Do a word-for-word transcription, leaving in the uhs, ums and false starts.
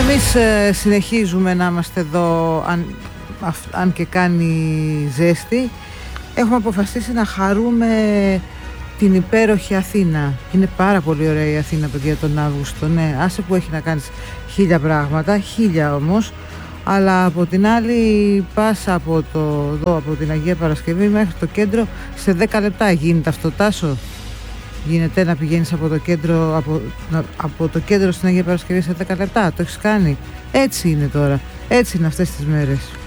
Εμείς ε, συνεχίζουμε να είμαστε εδώ, αν, α, αν και κάνει ζέστη. Έχουμε αποφασίσει να χαρούμε την υπέροχη Αθήνα. Είναι πάρα πολύ ωραία η Αθήνα, παιδιά, τον Αύγουστο. Ναι, άσε που έχει να κάνεις χίλια πράγματα, χίλια όμως. Αλλά από την άλλη πας από, το, εδώ, από την Αγία Παρασκευή μέχρι το κέντρο σε δέκα λεπτά. Γίνεται αυτό, Τάσο? Γίνεται να πηγαίνεις από το κέντρο, από, από το κέντρο στην Αγία Παρασκευή σε δέκα λεπτά? Το έχεις κάνει? Έτσι είναι τώρα. Έτσι είναι αυτές τις μέρες.